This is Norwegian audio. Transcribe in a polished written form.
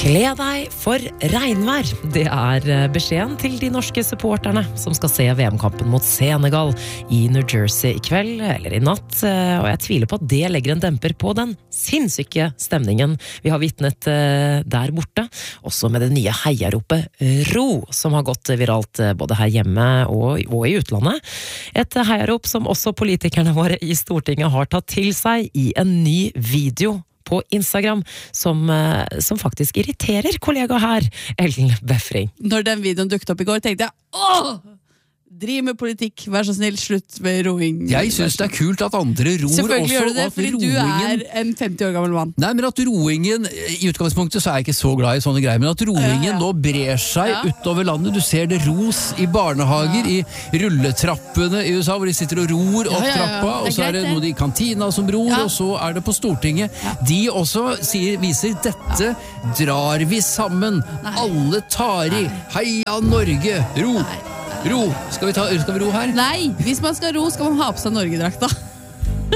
Kle deg for regnvær. Det beskjeden til de norske supporterne som skal se VM-kampen mot Senegal i New Jersey i kveld, eller i natt. Og jeg tviler på at det legger en demper på den sinnssyke stemningen vi har vitnet der borte. Også med det nye heiaropet RO, som har gått viralt både her hjemme og i utlandet. Et heiarop som også politikerne våre i Stortinget har tatt til seg i en ny video på Instagram, som faktisk irriterer kollega her, Ellen Befring. Når den videoen dukket opp i går, tenkte jeg, driv med politikk, vær så snill, slutt med roing. Jeg synes det kult at andre ror også. Selvfølgelig gjør du det, fordi roingen... du en 50 år gammel mann. Nei, men at roingen, i utgangspunktet så er jeg ikke så glad i sånne greier, men at roingen nå brer seg utover landet. Du ser det ros i barnehager, i rulletrappene i USA, hvor de sitter og ror opp trappa, og så er det noe i kantina som ror, og så er det på Stortinget. De også viser, dette drar vi sammen. Alle tar i. Heia Norge! Ro! Ro! Skal vi ro her? Nei, hvis man skal ro, skal man ha på seg Norgedrakta.